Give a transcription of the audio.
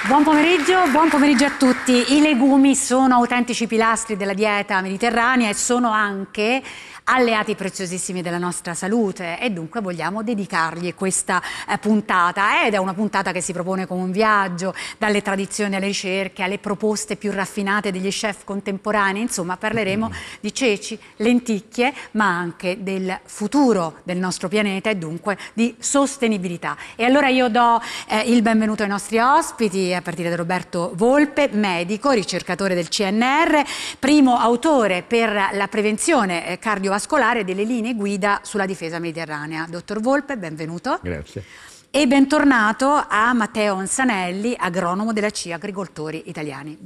Buon pomeriggio a tutti. I legumi sono autentici pilastri della dieta mediterranea e sono anche alleati preziosissimi della nostra salute e dunque vogliamo dedicargli questa puntata ed è una puntata che si propone come un viaggio dalle tradizioni alle ricerche, alle proposte più raffinate degli chef contemporanei. Insomma, parleremo di ceci, lenticchie, ma anche del futuro del nostro pianeta e dunque di sostenibilità. E allora io do il benvenuto ai nostri ospiti, a partire da Roberto Volpe, medico, ricercatore del CNR, primo autore per la prevenzione cardiovascolare delle linee guida sulla difesa mediterranea. Dottor Volpe, benvenuto. Grazie. E bentornato a Matteo Onsanelli, agronomo della CIA Agricoltori Italiani.